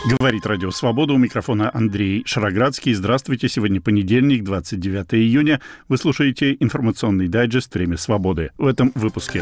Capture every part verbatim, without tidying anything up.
Говорит Радио Свобода, у микрофона Андрей Шароградский. Здравствуйте, сегодня понедельник, двадцать девятое июня. Вы слушаете информационный дайджест «Время свободы». В этом выпуске.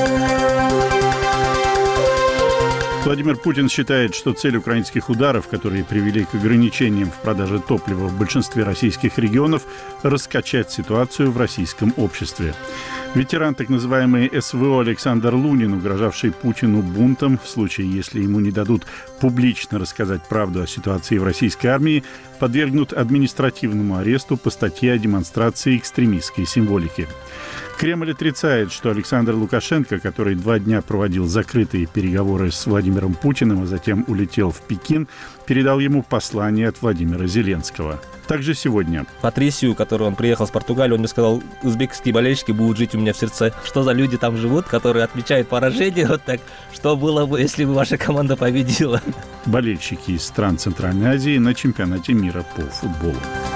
Владимир Путин считает, что цель украинских ударов, которые привели к ограничениям в продаже топлива в большинстве российских регионов, раскачать ситуацию в российском обществе. Ветеран так называемой СВО Александр Лунин, угрожавший Путину бунтом в случае, если ему не дадут публично рассказать правду о ситуации в российской армии, подвергнут административному аресту по статье о демонстрации экстремистской символики. Кремль отрицает, что Александр Лукашенко, который два дня проводил закрытые переговоры с Владимиром Путиным, а затем улетел в Пекин, передал ему послание от Владимира Зеленского. Также сегодня. Патрисию, который он приехал с Португалии, он мне сказал, узбекские болельщики будут жить у меня в сердце. Что за люди там живут, которые отмечают поражение? Вот так. Что было бы, если бы ваша команда победила? Болельщики из стран Центральной Азии на чемпионате мира по футболу.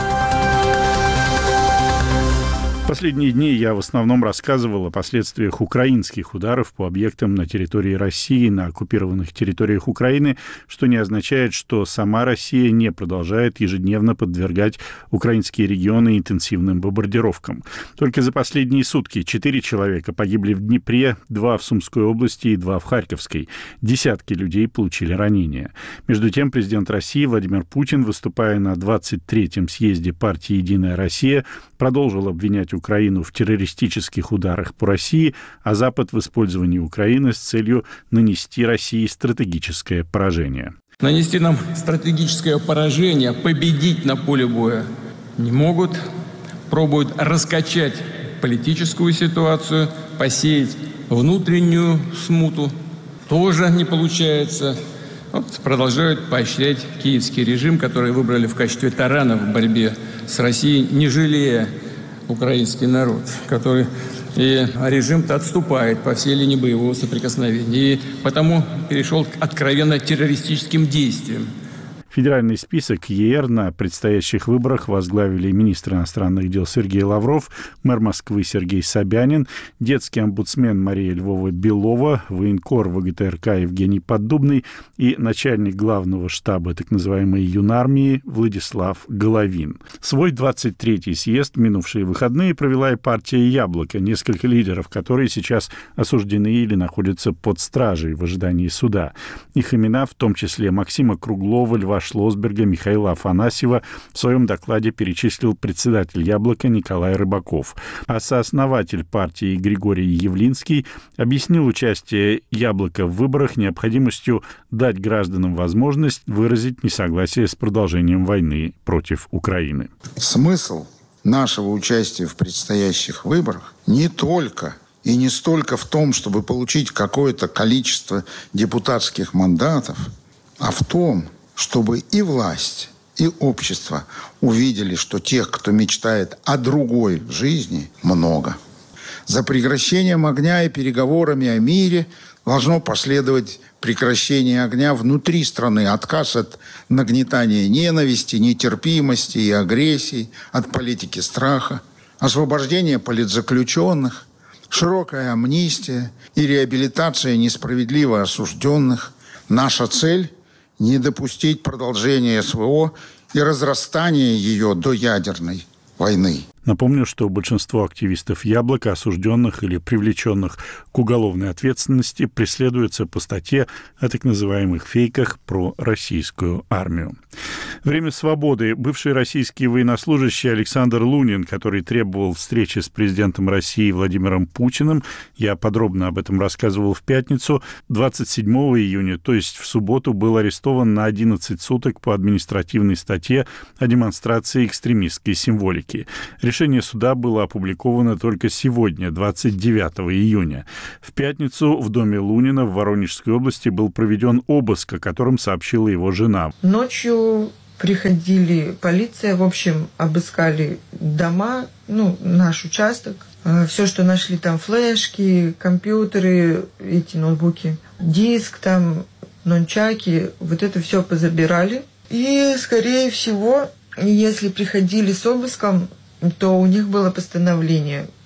В последние дни я в основном рассказывал о последствиях украинских ударов по объектам на территории России, на оккупированных территориях Украины, что не означает, что сама Россия не продолжает ежедневно подвергать украинские регионы интенсивным бомбардировкам. Только за последние сутки четыре человека погибли в Днепре, два в Сумской области и два в Харьковской. Десятки людей получили ранения. Между тем, президент России Владимир Путин, выступая на двадцать третьем съезде партии «Единая Россия», продолжил обвинять Украину в террористических ударах по России, а Запад в использовании Украины с целью нанести России стратегическое поражение. Нанести нам стратегическое поражение, победить на поле боя не могут, пробуют раскачать политическую ситуацию, посеять внутреннюю смуту. Тоже не получается. Вот продолжают поощрять киевский режим, который выбрали в качестве тарана в борьбе с Россией, не жалея украинский народ, который и режим-то отступает по всей линии боевого соприкосновения и потому перешел к откровенно террористическим действиям. Федеральный список ЕР на предстоящих выборах возглавили министр иностранных дел Сергей Лавров, мэр Москвы Сергей Собянин, детский омбудсмен Мария Львова-Белова, военкор ВГТРК Евгений Поддубный и начальник главного штаба так называемой юнармии Владислав Головин. Свой двадцать третий съезд в минувшие выходные провела и партия «Яблоко», несколько лидеров, которые сейчас осуждены или находятся под стражей в ожидании суда. Их имена, в том числе Максима Круглова, Льва Шлосберга, Михаила Афанасьева, в своем докладе перечислил председатель «Яблока» Николай Рыбаков. А сооснователь партии Григорий Явлинский объяснил участие «Яблока» в выборах необходимостью дать гражданам возможность выразить несогласие с продолжением войны против Украины. Смысл нашего участия в предстоящих выборах не только и не столько в том, чтобы получить какое-то количество депутатских мандатов, а в том, чтобы и власть, и общество увидели, что тех, кто мечтает о другой жизни, много. За прекращением огня и переговорами о мире должно последовать прекращение огня внутри страны, отказ от нагнетания ненависти, нетерпимости и агрессии, от политики страха, освобождение политзаключенных, широкая амнистия и реабилитация несправедливо осужденных. Наша цель – не допустить продолжения СВО и разрастания ее до ядерной войны. Напомню, что большинство активистов «Яблока», осужденных или привлеченных к уголовной ответственности, преследуются по статье о так называемых фейках про российскую армию. «Время свободы». Бывший российский военнослужащий Александр Лунин, который требовал встречи с президентом России Владимиром Путиным, я подробно об этом рассказывал в пятницу, двадцать седьмого июня, то есть в субботу, был арестован на одиннадцать суток по административной статье о демонстрации экстремистской символики. Решение суда было опубликовано только сегодня, двадцать девятого июня. В пятницу в доме Лунина в Воронежской области был проведен обыск, о котором сообщила его жена. Ночью приходили полиция, в общем, обыскали дома, ну, наш участок. Все, что нашли там, флешки, компьютеры, эти ноутбуки, диск там, нончаки, вот это все позабирали. И, скорее всего, если приходили с обыском, то у них было постановление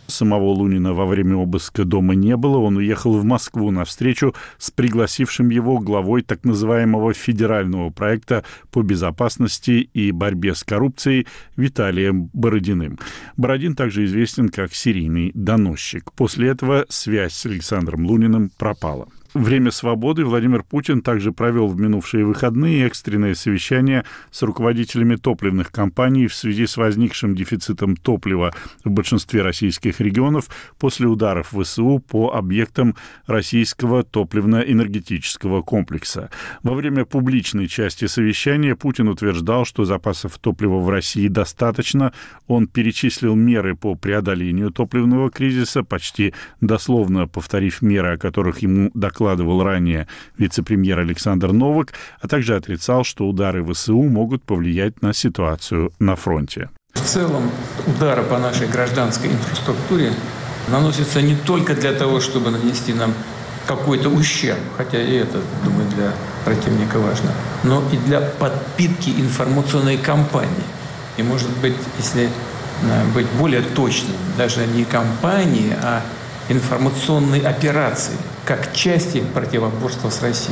Самого Лунина во время обыска дома не было. Он уехал в Москву на встречу с пригласившим его главой так называемого федерального проекта по безопасности и борьбе с коррупцией Виталием Бородиным. Бородин также известен как серийный доносчик. После этого связь с Александром Луниным пропала. Время свободы Владимир Путин также провел в минувшие выходные экстренное совещание с руководителями топливных компаний в связи с возникшим дефицитом топлива в большинстве российских регионов после ударов ВСУ по объектам российского топливно-энергетического комплекса. Во время публичной части совещания Путин утверждал, что запасов топлива в России достаточно. Он перечислил меры по преодолению топливного кризиса, почти дословно повторив меры, о которых ему докладывали докладывал ранее вице-премьер Александр Новак, а также отрицал, что удары ВСУ могут повлиять на ситуацию на фронте. В целом, удары по нашей гражданской инфраструктуре наносятся не только для того, чтобы нанести нам какой-то ущерб, хотя и это, думаю, для противника важно, но и для подпитки информационной кампании. И, может быть, если быть более точным, даже не кампании, а информационной операции, как части противоборства с Россией.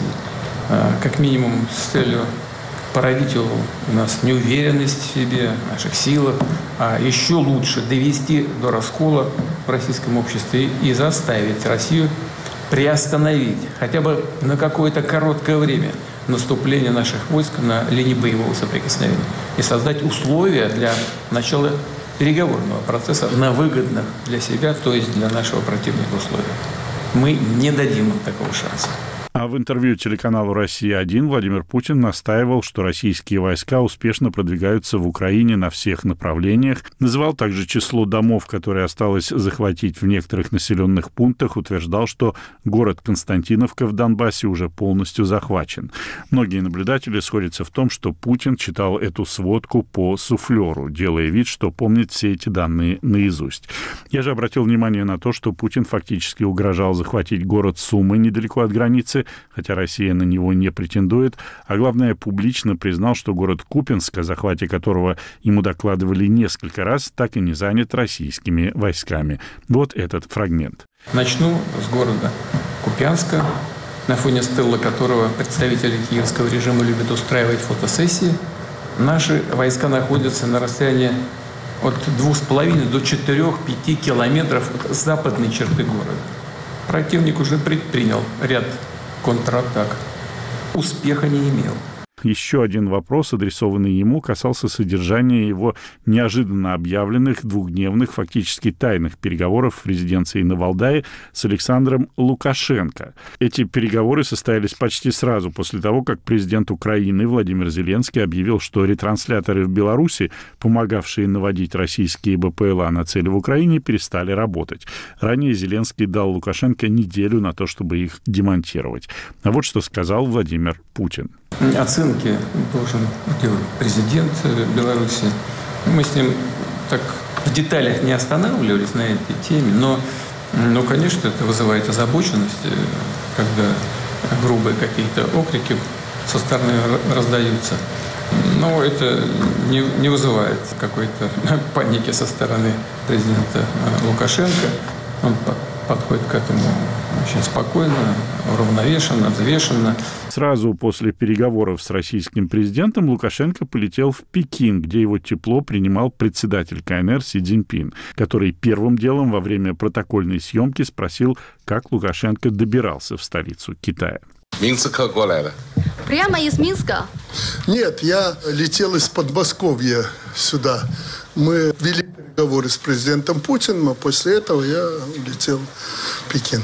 Как минимум с целью породить у нас неуверенность в себе, в наших силах, а еще лучше довести до раскола в российском обществе и заставить Россию приостановить хотя бы на какое-то короткое время наступление наших войск на линии боевого соприкосновения и создать условия для начала переговорного процесса на выгодных для себя, то есть для нашего противника условиях. Мы не дадим им такого шанса. А в интервью телеканалу «Россия один» Владимир Путин настаивал, что российские войска успешно продвигаются в Украине на всех направлениях. Называл также число домов, которые осталось захватить в некоторых населенных пунктах. Утверждал, что город Константиновка в Донбассе уже полностью захвачен. Многие наблюдатели сходятся в том, что Путин читал эту сводку по суфлеру, делая вид, что помнит все эти данные наизусть. Я же обратил внимание на то, что Путин фактически угрожал захватить город Сумы недалеко от границы, хотя Россия на него не претендует, а главное, публично признал, что город Купянск, о захвате которого ему докладывали несколько раз, так и не занят российскими войсками. Вот этот фрагмент. Начну с города Купянска, на фоне стелла которого представители киевского режима любят устраивать фотосессии. Наши войска находятся на расстоянии от двух с половиной до четырёх-пяти километров от западной черты города. Противник уже предпринял ряд контратак. Успеха не имел. Еще один вопрос, адресованный ему, касался содержания его неожиданно объявленных двухдневных, фактически тайных переговоров в резиденции на Валдае с Александром Лукашенко. Эти переговоры состоялись почти сразу после того, как президент Украины Владимир Зеленский объявил, что ретрансляторы в Беларуси, помогавшие наводить российские БПЛА на цели в Украине, перестали работать. Ранее Зеленский дал Лукашенко неделю на то, чтобы их демонтировать. А вот что сказал Владимир Путин. Оценки должен делать президент Беларуси. Мы с ним так в деталях не останавливались на этой теме, но, но конечно, это вызывает озабоченность, когда грубые какие-то окрики со стороны раздаются. Но это не, не вызывает какой-то паники со стороны президента Лукашенко. Он подходит к этому очень спокойно, уравновешенно, взвешенно. Сразу после переговоров с российским президентом Лукашенко полетел в Пекин, где его тепло принимал председатель КНР Си Цзиньпин, который первым делом во время протокольной съемки спросил, как Лукашенко добирался в столицу Китая. Прямо из Минска? Нет, я летел из Подмосковья сюда. Мы вели переговоры с президентом Путиным, а после этого я улетел в Пекин.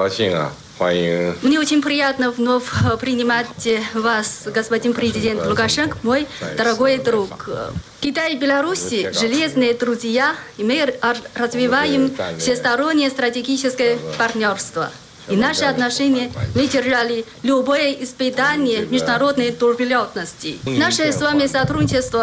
Мне очень приятно вновь принимать вас, господин президент Лукашенко, мой дорогой друг. Китай и Беларусь – железные друзья, и мы развиваем всестороннее стратегическое партнерство. И наши отношения выдержали любое испытание международной турбулентности. Наше с вами сотрудничество